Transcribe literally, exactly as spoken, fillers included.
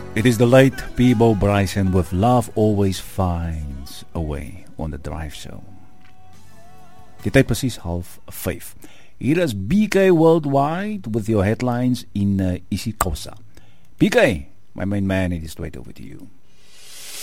It is the late Peebo Bryson with Love Always Finds a Way on the Drive Show. Die tyd presies half vyf. Hier is B K Worldwide with your headlines in uh, isiXhosa. B K, my main man, it is straight over to you.